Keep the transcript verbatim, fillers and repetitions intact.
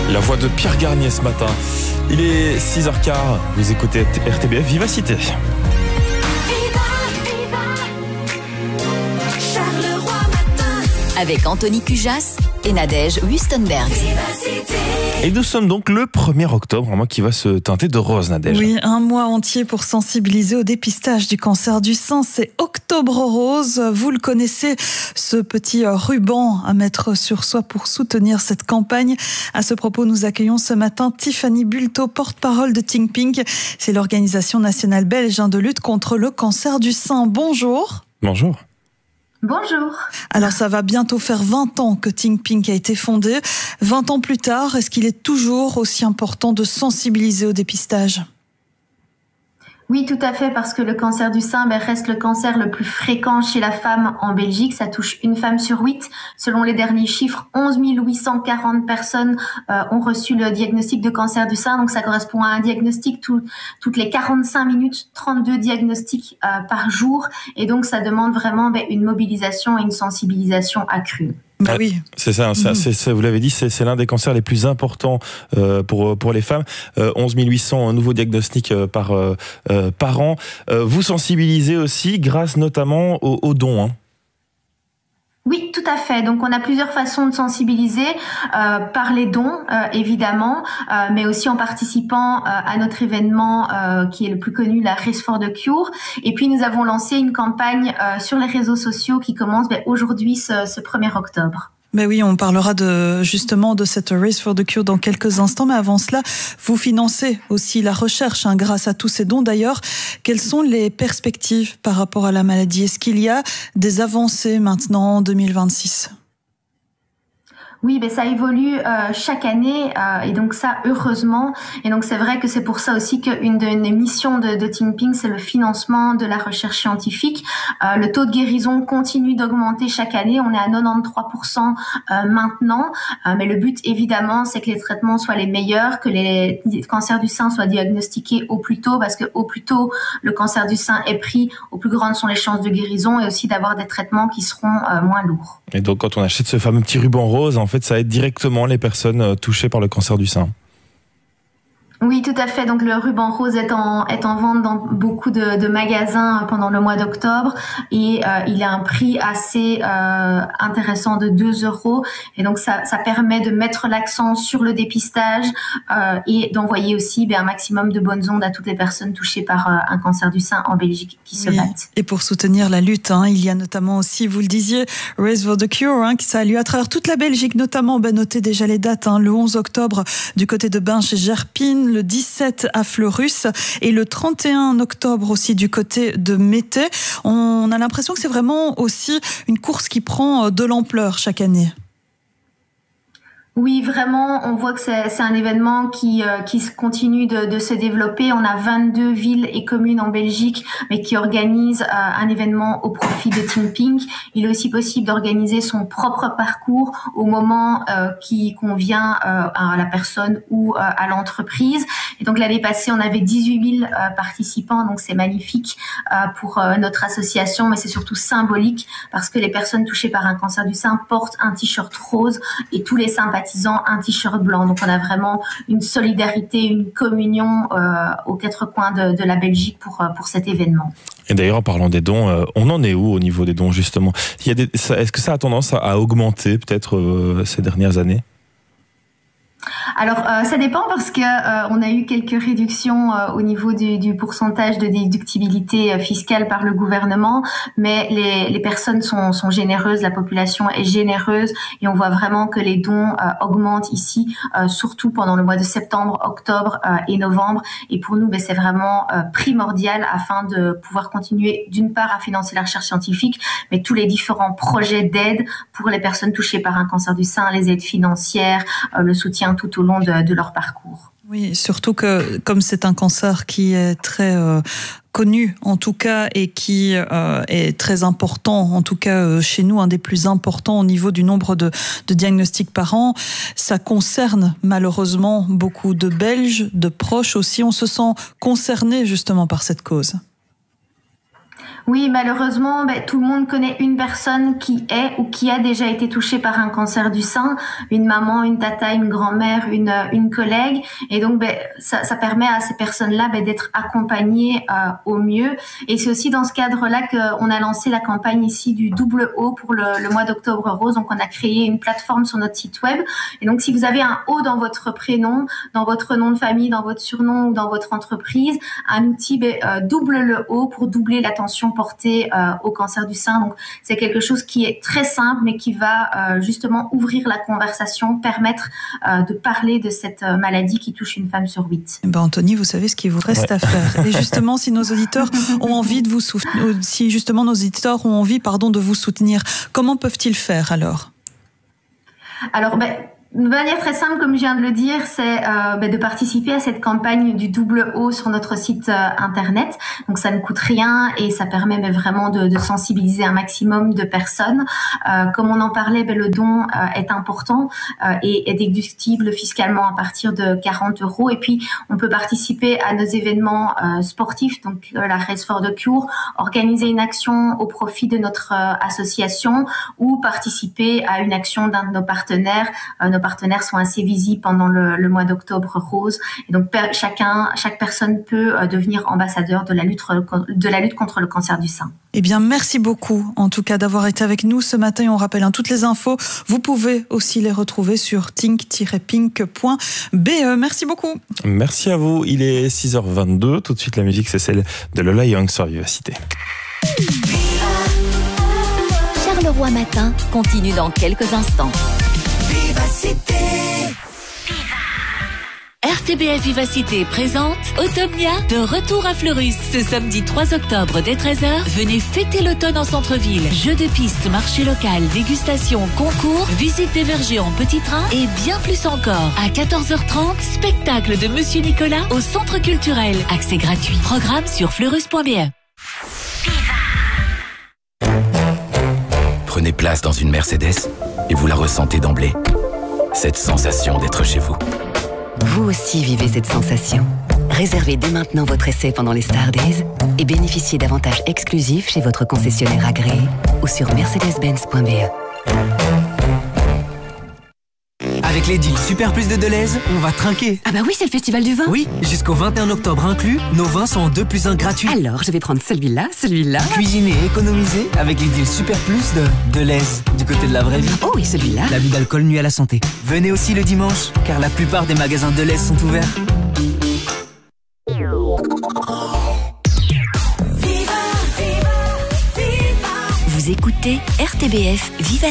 La voix de Pierre Garnier ce matin. Il est six heures quinze, vous écoutez R T B F Vivacité. Avec Anthony Cujas et Nadège Wüstenberg. Et nous sommes donc le premier octobre, un mois qui va se teinter de rose, Nadège. Oui, un mois entier pour sensibiliser au dépistage du cancer du sein. C'est Octobre Rose. Vous le connaissez, ce petit ruban à mettre sur soi pour soutenir cette campagne. À ce propos, nous accueillons ce matin Tiffany Bulto, porte-parole de Think Pink. C'est l'organisation nationale belge de lutte contre le cancer du sein. Bonjour. Bonjour. Bonjour. Alors ça va bientôt faire vingt ans que Think Pink a été fondé. vingt ans plus tard, est-ce qu'il est toujours aussi important de sensibiliser au dépistage ? Oui, tout à fait, parce que le cancer du sein ben, reste le cancer le plus fréquent chez la femme en Belgique. Ça touche une femme sur huit. Selon les derniers chiffres, onze mille huit cent quarante personnes euh, ont reçu le diagnostic de cancer du sein. Donc ça correspond à un diagnostic tout, toutes les quarante-cinq minutes, trente-deux diagnostics euh, par jour. Et donc ça demande vraiment ben, une mobilisation et une sensibilisation accrue. Bah oui. C'est ça, ça c'est, c'est, vous l'avez dit, c'est, c'est l'un des cancers les plus importants euh, pour pour les femmes. Euh, onze mille huit cents nouveaux diagnostics euh, par euh, par an. Euh, vous sensibilisez aussi grâce notamment aux, aux dons. Hein. Oui, tout à fait. Donc, on a plusieurs façons de sensibiliser, euh, par les dons, euh, évidemment, euh, mais aussi en participant euh, à notre événement euh, qui est le plus connu, la Race for the Cure. Et puis, nous avons lancé une campagne euh, sur les réseaux sociaux qui commence ben, aujourd'hui, ce, ce premier octobre. Mais oui, on parlera de, justement de cette Race for the Cure dans quelques instants. Mais avant cela, vous financez aussi la recherche hein, grâce à tous ces dons. D'ailleurs, quelles sont les perspectives par rapport à la maladie ? Est-ce qu'il y a des avancées maintenant en deux mille vingt-six ? Oui, ben ça évolue euh, chaque année euh, et donc ça heureusement. Et donc c'est vrai que c'est pour ça aussi qu'une des missions de, de Think Pink, c'est le financement de la recherche scientifique. Euh, le taux de guérison continue d'augmenter chaque année. On est à quatre-vingt-treize pour cent euh, maintenant, euh, mais le but évidemment, c'est que les traitements soient les meilleurs, que les cancers du sein soient diagnostiqués au plus tôt, parce que au plus tôt le cancer du sein est pris, au plus grandes sont les chances de guérison et aussi d'avoir des traitements qui seront euh, moins lourds. Et donc quand on achète ce fameux petit ruban rose, en fait, ça aide directement les personnes touchées par le cancer du sein. Oui, tout à fait. Donc le ruban rose est en est en vente dans beaucoup de, de magasins pendant le mois d'octobre et euh, il a un prix assez euh, intéressant de deux euros et donc ça ça permet de mettre l'accent sur le dépistage euh, et d'envoyer aussi ben, un maximum de bonnes ondes à toutes les personnes touchées par euh, un cancer du sein en Belgique qui se oui. battent. Et pour soutenir la lutte, hein, il y a notamment aussi, vous le disiez, Race for the Cure, hein, qui ça a lieu à travers toute la Belgique, notamment. Ben, notez déjà les dates. Hein, le onze octobre du côté de Binche et Gerpine. Le dix-sept à Fleurus et le trente et un octobre aussi du côté de Mété. On a l'impression que c'est vraiment aussi une course qui prend de l'ampleur chaque année. Oui, vraiment, on voit que c'est, c'est un événement qui euh, qui continue de, de se développer. On a vingt-deux villes et communes en Belgique, mais qui organisent euh, un événement au profit de Think Pink. Il est aussi possible d'organiser son propre parcours au moment euh, qui convient euh, à la personne ou euh, à l'entreprise. Et donc l'année passée, on avait dix-huit mille euh, participants, donc c'est magnifique euh, pour euh, notre association, mais c'est surtout symbolique parce que les personnes touchées par un cancer du sein portent un t-shirt rose et tous les sympathisants un t-shirt blanc. Donc on a vraiment une solidarité, une communion euh, aux quatre coins de, de la Belgique pour, pour cet événement. Et d'ailleurs, en parlant des dons, euh, on en est où au niveau des dons justement ? Il y a des, ça, est-ce que ça a tendance à, à augmenter peut-être euh, ces dernières années ? Alors, euh, ça dépend parce que euh, on a eu quelques réductions euh, au niveau du, du pourcentage de déductibilité euh, fiscale par le gouvernement, mais les, les personnes sont, sont généreuses, la population est généreuse et on voit vraiment que les dons euh, augmentent ici, euh, surtout pendant le mois de septembre, octobre euh, et novembre. Et pour nous, ben, c'est vraiment euh, primordial afin de pouvoir continuer d'une part à financer la recherche scientifique, mais tous les différents projets d'aide pour les personnes touchées par un cancer du sein, les aides financières, euh, le soutien tout au long de, de leur parcours. Oui, surtout que comme c'est un cancer qui est très euh, connu en tout cas et qui euh, est très important, en tout cas euh, chez nous, un des plus importants au niveau du nombre de, de diagnostics par an, ça concerne malheureusement beaucoup de Belges, de proches aussi. On se sent concerné justement par cette cause. Oui, malheureusement, ben, tout le monde connaît une personne qui est ou qui a déjà été touchée par un cancer du sein, une maman, une tata, une grand-mère, une une collègue, et donc ben, ça, ça permet à ces personnes-là ben, d'être accompagnées euh, au mieux. Et c'est aussi dans ce cadre-là qu'on a lancé la campagne ici du double O pour le, le mois d'Octobre Rose. Donc on a créé une plateforme sur notre site web. Et donc si vous avez un O dans votre prénom, dans votre nom de famille, dans votre surnom ou dans votre entreprise, un outil ben, euh, double le O pour doubler l'attention portée euh, au cancer du sein. Donc c'est quelque chose qui est très simple mais qui va euh, justement ouvrir la conversation, permettre euh, de parler de cette maladie qui touche une femme sur huit. Ben Anthony, vous savez ce qu'il vous reste ouais. à faire. Et justement, si nos auditeurs ont envie de vous soutenir, si justement nos auditeurs ont envie, pardon, de vous soutenir, comment peuvent-ils faire alors? Alors, ben, de manière très simple, comme je viens de le dire, c'est euh, ben, de participer à cette campagne du double O sur notre site euh, internet. Donc ça ne coûte rien et ça permet ben, vraiment de, de sensibiliser un maximum de personnes. Euh, comme on en parlait, ben, le don euh, est important euh, et est déductible fiscalement à partir de quarante euros. Et puis on peut participer à nos événements euh, sportifs, donc euh, la Race for the Cure, organiser une action au profit de notre euh, association ou participer à une action d'un de nos partenaires. Euh, Nos partenaires sont assez visibles pendant le, le mois d'Octobre Rose. Et donc, per, chacun, chaque personne peut euh, devenir ambassadeur de la lutte, de la lutte contre le cancer du sein. Eh bien, merci beaucoup, en tout cas, d'avoir été avec nous ce matin. On rappelle hein, toutes les infos. Vous pouvez aussi les retrouver sur think tiret pink point b e. Merci beaucoup. Merci à vous. Il est six heures vingt-deux. Tout de suite, la musique, c'est celle de Lola Young sur Vivacité. Charleroi Matin continue dans quelques instants. Vivacité. R T B F Vivacité présente Automnia de retour à Fleurus. Ce samedi trois octobre dès treize heures, venez fêter l'automne en centre-ville. Jeux de piste, marché local, dégustation, concours, visite des vergers en petit train et bien plus encore. À quatorze heures trente, spectacle de Monsieur Nicolas au centre culturel. Accès gratuit. Programme sur fleurus point b e. Prenez place dans une Mercedes et vous la ressentez d'emblée. Cette sensation d'être chez vous. Vous aussi vivez cette sensation. Réservez dès maintenant votre essai pendant les Star Days et bénéficiez d'avantages exclusifs chez votre concessionnaire agréé ou sur mercedes benz point b e. Avec les deals Super Plus de Deleuze, on va trinquer. Ah bah oui, c'est le festival du vin. Oui, jusqu'au vingt et un octobre inclus, nos vins sont en deux plus un gratuits. Alors, je vais prendre celui-là, celui-là. Cuisiner et économiser avec les deals Super Plus de Deleuze, du côté de la vraie vie. Oh oui, celui-là. L'abus d'alcool nuit à la santé. Venez aussi le dimanche, car la plupart des magasins Deleuze sont ouverts. Vous écoutez R T B F Viva.